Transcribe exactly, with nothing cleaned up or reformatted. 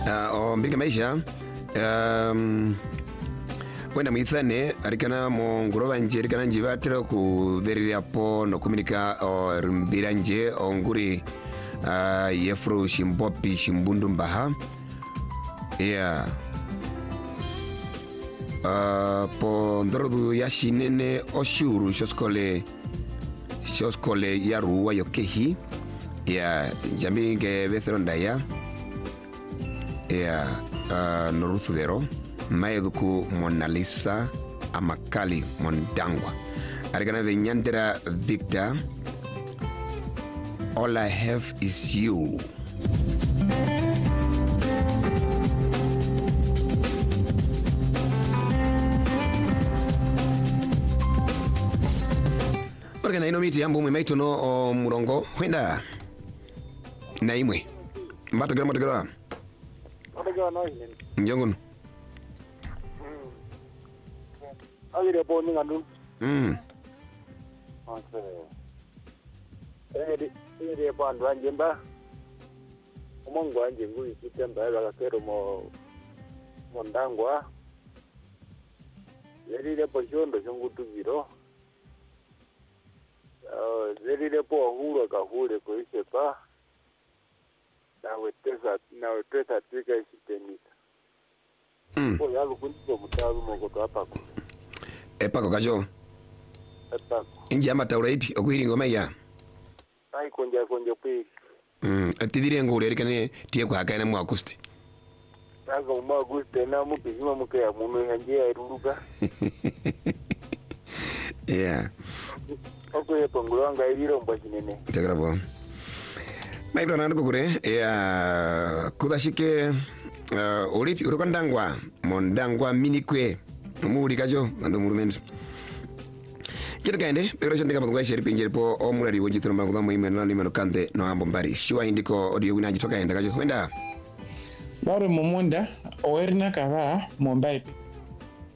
uh, o mbirika maisha um, wenda mwithane arikana mo ngurova nje arikana nje vatira kutheriria po no kuminika o rimbira nje o nguri uh, yefro shimbopi shimbundu mbaha yeah. Uh, po ndorodu ya shinene oshuru shoskole shoskole ya ruwa yokehi ya jambi nge vethronda ya ya uh, noruthuvero maeduku Monalisa Amakali Mondangwa arikana venyandera Victor, all I have is you. Organa ino miti yambu mwe maitu no o murongo wenda na imwe mbato gira mbato gira mbato gira no hini njongun agire po ni ngandu mm ase edi edi po andu anjemba omongo anje ngui kitemba ela kero mo Mondangwa edi po shondo shongutugiro Uh, zerire po huro ka hure ko isepa na wetesa na wetesa tika isitenita mm po yalo kunto mutalu mo ko apako epako kajo epako inji ama tauraipi okuhiri ngoma ya ai konja konja pe mm atidire ngure erikane tie kwa kana mu akuste aga mu aguste na mu pizima mu ke amuno yanje airuruka yeah okay pongolanga iriro mbashinene tegrabo maibro nanduko kure ya kudashike uh, oripi urokandangwa Mondangwa minikwe muri kajo ando murumendu kito kaende pero ndika bagwa sheri pinjeri po omurari wonjitro magwa moime na limeno kante no ambo mbari shwa indiko audio wina jitoka enda kajo wenda bare momunda oerna kava mombai